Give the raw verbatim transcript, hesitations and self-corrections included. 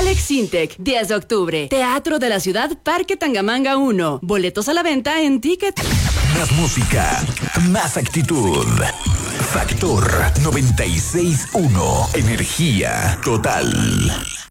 Alex Intec, diez de octubre. Teatro de la Ciudad, Parque Tangamanga uno. Boletos a la venta en Ticket. Más música, más actitud. Factor noventa y seis punto uno. Energía total.